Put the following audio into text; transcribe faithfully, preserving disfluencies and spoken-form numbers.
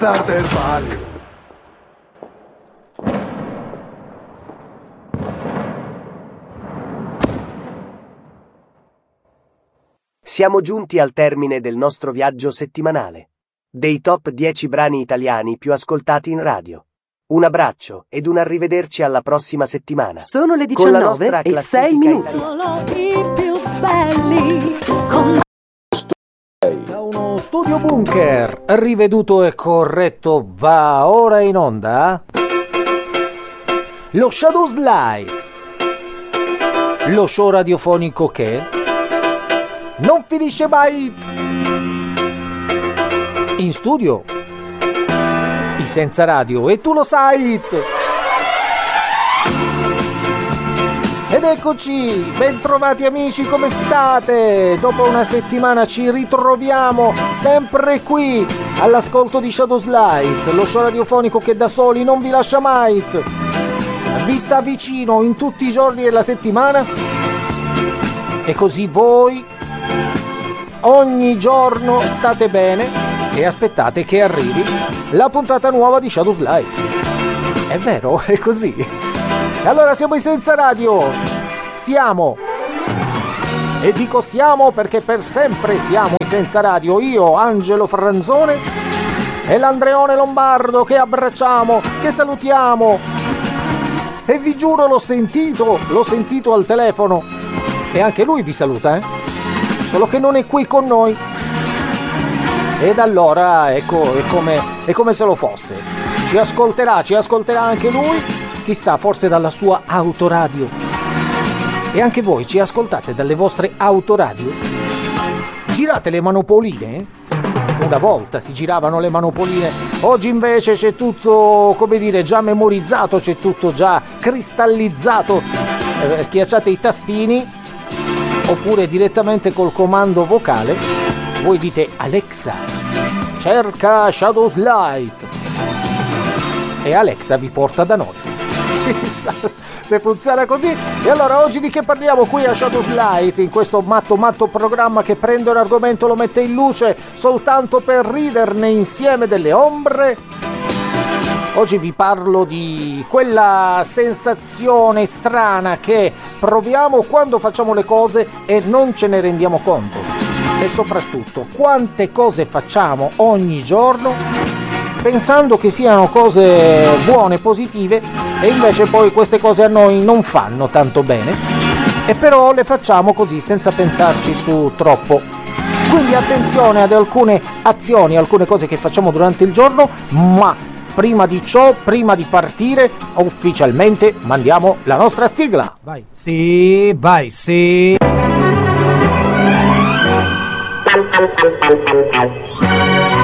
Starter Pack. Siamo giunti al termine del nostro viaggio settimanale, dei top dieci brani italiani più ascoltati in radio. Un abbraccio ed un arrivederci alla prossima settimana. Sono le diciannove e sei minuti. Italiana. Solo i più belli con... Da uno studio bunker, riveduto e corretto, va ora in onda lo Shadows Light, lo show radiofonico che non finisce mai. In studio i Senza Radio, e tu lo sai. Ed eccoci, bentrovati amici, come state? Dopo una settimana ci ritroviamo sempre qui all'ascolto di Shadows Light, lo show radiofonico che da soli non vi lascia mai. Vi sta vicino in tutti i giorni della settimana e così voi ogni giorno state bene e aspettate che arrivi la puntata nuova di Shadows Light. È vero, è così. Allora siamo i Senza Radio, siamo, e dico siamo perché per sempre siamo i Senza Radio, io Angelo Franzone e l'Andreone Lombardo, che abbracciamo, che salutiamo, e vi giuro l'ho sentito, l'ho sentito al telefono e anche lui vi saluta, eh? Solo che non è qui con noi, ed allora ecco, è come, è come se lo fosse, ci ascolterà, ci ascolterà anche lui. Chissà, forse dalla sua autoradio. E anche voi ci ascoltate dalle vostre autoradio? Girate le manopoline? Una volta si giravano le manopoline, oggi invece c'è tutto, come dire, già memorizzato, c'è tutto già cristallizzato. Eh, schiacciate i tastini oppure direttamente col comando vocale voi dite: Alexa, cerca Shadows Light, e Alexa vi porta da noi. Se funziona così. E allora oggi di che parliamo qui a Shadows Light, in questo matto matto programma che prende un argomento, lo mette in luce soltanto per riderne insieme delle ombre? Oggi vi parlo di quella sensazione strana che proviamo quando facciamo le cose e non ce ne rendiamo conto, e soprattutto quante cose facciamo ogni giorno pensando che siano cose buone, positive, e invece poi queste cose a noi non fanno tanto bene, e però le facciamo così senza pensarci su troppo. Quindi attenzione ad alcune azioni, alcune cose che facciamo durante il giorno, ma prima di ciò, prima di partire ufficialmente, mandiamo la nostra sigla. Vai, sì, vai, sì.